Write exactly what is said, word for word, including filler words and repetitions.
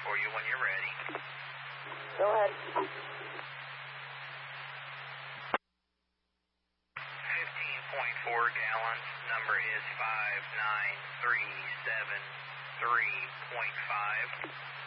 for you when you're ready. Go ahead. fifteen point four gallons. Number is five nine three seven three point five.